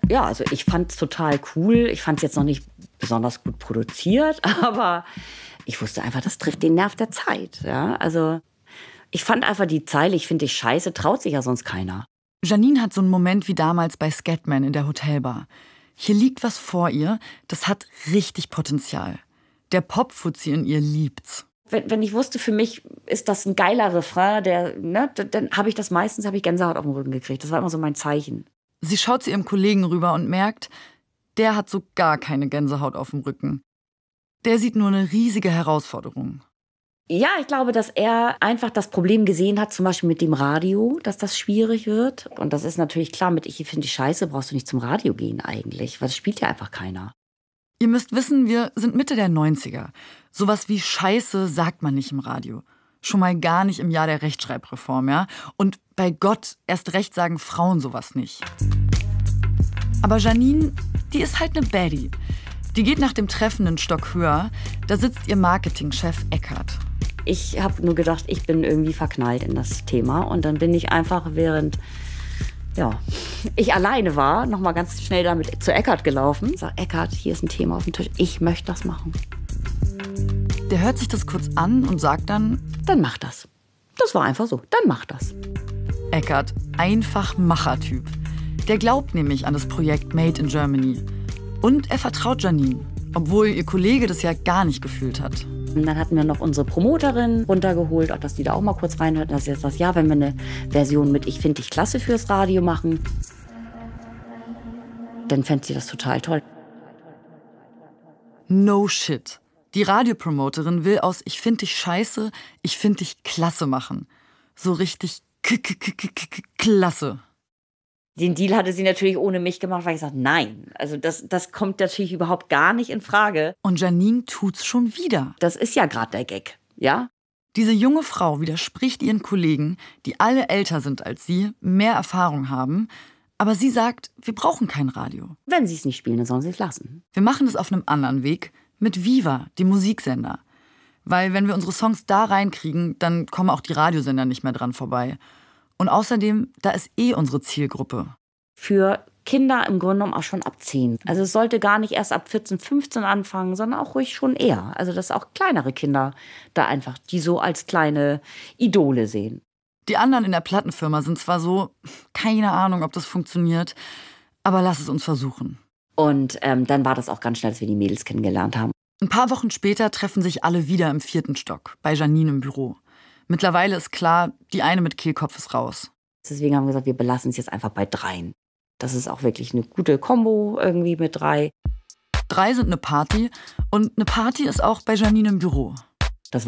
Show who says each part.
Speaker 1: Ja, also ich fand es total cool. Ich fand es jetzt noch nicht besonders gut produziert, aber ich wusste einfach, das trifft den Nerv der Zeit. Ja, also ich fand einfach die Zeile, ich finde dich scheiße, traut sich ja sonst keiner.
Speaker 2: Janine hat so einen Moment wie damals bei Scatman in der Hotelbar. Hier liegt was vor ihr, das hat richtig Potenzial. Der Popfuzzi in ihr liebt's.
Speaker 1: Wenn ich wusste, für mich ist das ein geiler Refrain, dann habe ich meistens Gänsehaut auf dem Rücken gekriegt. Das war immer so mein Zeichen.
Speaker 2: Sie schaut zu ihrem Kollegen rüber und merkt, der hat so gar keine Gänsehaut auf dem Rücken. Der sieht nur eine riesige Herausforderung.
Speaker 1: Ja, ich glaube, dass er einfach das Problem gesehen hat, zum Beispiel mit dem Radio, dass das schwierig wird. Und das ist natürlich klar, mit Ich finde die Scheiße brauchst du nicht zum Radio gehen eigentlich, weil das spielt ja einfach keiner.
Speaker 2: Ihr müsst wissen, wir sind Mitte der 90er. Sowas wie Scheiße sagt man nicht im Radio. Schon mal gar nicht im Jahr der Rechtschreibreform, ja? Und bei Gott, erst recht sagen Frauen sowas nicht. Aber Janine, die ist halt eine Baddie. Die geht nach dem Treffen einen Stock höher. Da sitzt ihr Marketingchef Eckart.
Speaker 1: Ich habe nur gedacht, ich bin irgendwie verknallt in das Thema. Und dann bin ich einfach, während ich alleine war, noch mal ganz schnell damit zu Eckart gelaufen. Ich sag, Eckart, hier ist ein Thema auf dem Tisch. Ich möchte das machen.
Speaker 2: Der hört sich das kurz an und sagt dann,
Speaker 1: dann mach das. Das war einfach so, dann mach das.
Speaker 2: Eckart, einfach Machertyp. Der glaubt nämlich an das Projekt Made in Germany. Und er vertraut Janine, obwohl ihr Kollege das ja gar nicht gefühlt hat.
Speaker 1: Und dann hatten wir noch unsere Promoterin runtergeholt, auch dass die da auch mal kurz reinhört. Dass sie jetzt sagt, ja, wenn wir eine Version mit Ich finde dich klasse fürs Radio machen, dann fände sie das total toll.
Speaker 2: No shit. Die Radiopromoterin will aus Ich finde dich scheiße, ich finde dich klasse machen. So richtig klasse.
Speaker 1: Den Deal hatte sie natürlich ohne mich gemacht, weil ich gesagt, nein, also das kommt natürlich überhaupt gar nicht in Frage.
Speaker 2: Und Janine tut's schon wieder.
Speaker 1: Das ist ja gerade der Gag, ja?
Speaker 2: Diese junge Frau widerspricht ihren Kollegen, die alle älter sind als sie, mehr Erfahrung haben. Aber sie sagt, wir brauchen kein Radio.
Speaker 1: Wenn sie es nicht spielen, dann sollen sie es lassen.
Speaker 2: Wir machen es auf einem anderen Weg, mit Viva, dem Musiksender. Weil wenn wir unsere Songs da reinkriegen, dann kommen auch die Radiosender nicht mehr dran vorbei. Und außerdem, da ist unsere Zielgruppe.
Speaker 1: Für Kinder im Grunde genommen auch schon ab 10. Also es sollte gar nicht erst ab 14, 15 anfangen, sondern auch ruhig schon eher. Also dass auch kleinere Kinder da einfach die so als kleine Idole sehen.
Speaker 2: Die anderen in der Plattenfirma sind zwar so, keine Ahnung, ob das funktioniert, aber lass es uns versuchen.
Speaker 1: Und dann war das auch ganz schnell, dass wir die Mädels kennengelernt haben.
Speaker 2: Ein paar Wochen später treffen sich alle wieder im 4. Stock, bei Janine im Büro. Mittlerweile ist klar, die eine mit Kehlkopf ist raus.
Speaker 1: Deswegen haben wir gesagt, wir belassen es jetzt einfach bei 3. Das ist auch wirklich eine gute Kombo irgendwie mit 3.
Speaker 2: 3 sind eine Party und eine Party ist auch bei Janine im Büro.